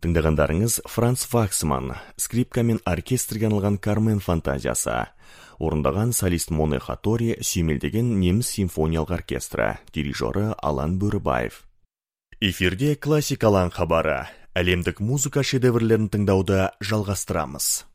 Тыңдағандарыңыз Франц Ваксман, скрипка мен оркестрге арналған Кармен фантазиясы. Орындаған солист Моне Хатори сүйемелдеген неміс симфониялық оркестрі, дирижері Алан Бөрібаев. Эфирде классикалан хабары. Әлемдік музыка шедеврлерін тыңдауды жалғастырамыз.